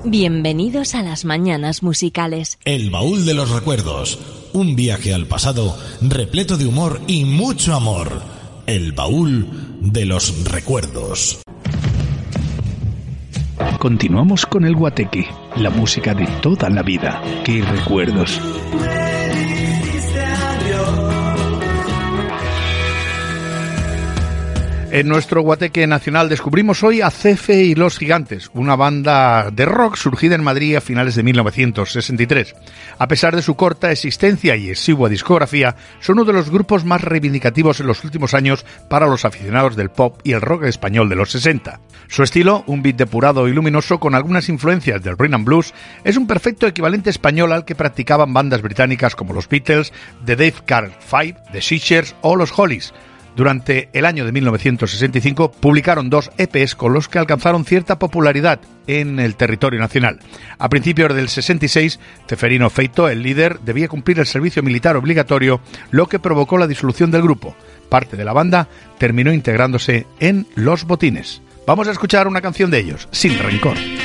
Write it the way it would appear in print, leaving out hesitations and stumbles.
Bienvenidos a las mañanas musicales. El baúl de los recuerdos. Un viaje al pasado repleto de humor y mucho amor. El baúl de los recuerdos. Continuamos con el Guateque, la música de toda la vida. ¡Qué recuerdos! En nuestro Guateque Nacional descubrimos hoy a Cefe y los Gigantes, una banda de rock surgida en Madrid a finales de 1963. A pesar de su corta existencia y exigua discografía, son uno de los grupos más reivindicativos en los últimos años para los aficionados del pop y el rock español de los 60. Su estilo, un beat depurado y luminoso con algunas influencias del rhythm and blues, es un perfecto equivalente español al que practicaban bandas británicas como los Beatles, The Dave Clark Five, The Seashers o los Hollies. Durante el año de 1965 publicaron 2 EPs con los que alcanzaron cierta popularidad en el territorio nacional. A principios del 66, Ceferino Feito, el líder, debía cumplir el servicio militar obligatorio, lo que provocó la disolución del grupo. Parte de la banda terminó integrándose en Los Botines. Vamos a escuchar una canción de ellos, Sin Rencor.